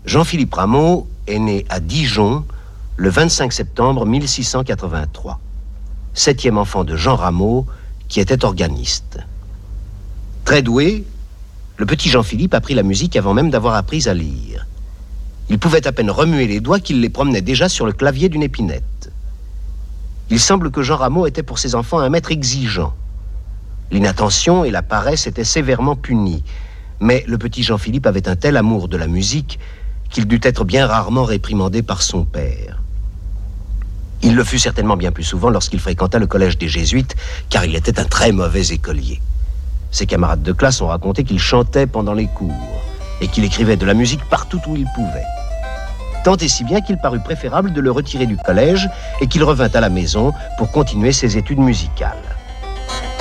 Jean-Philippe Rameau est né à Dijon le 25 septembre 1683. 7e enfant de Jean Rameau, qui était organiste. Très doué, le petit Jean-Philippe apprit la musique avant même d'avoir appris à lire. Il pouvait à peine remuer les doigts qu'il les promenait déjà sur le clavier d'une épinette. Il semble que Jean Rameau était pour ses enfants un maître exigeant. L'inattention et la paresse étaient sévèrement punies, mais le petit Jean-Philippe avait un tel amour de la musique qu'il dut être bien rarement réprimandé par son père. Il le fut certainement bien plus souvent lorsqu'il fréquenta le collège des Jésuites, car il était un très mauvais écolier. Ses camarades de classe ont raconté qu'il chantait pendant les cours et qu'il écrivait de la musique partout où il pouvait. Tant et si bien qu'il parut préférable de le retirer du collège et qu'il revint à la maison pour continuer ses études musicales.